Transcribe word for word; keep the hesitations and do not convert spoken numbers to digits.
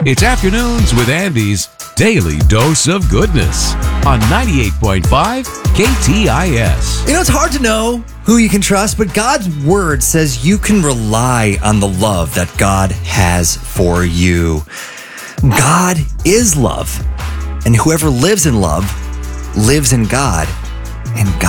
It's Afternoons with Andy's Daily Dose of Goodness on ninety-eight point five K T I S. You know, it's hard to know who you can trust, but God's word says you can rely on the love that God has for you. God is love, and whoever lives in love lives in God, and God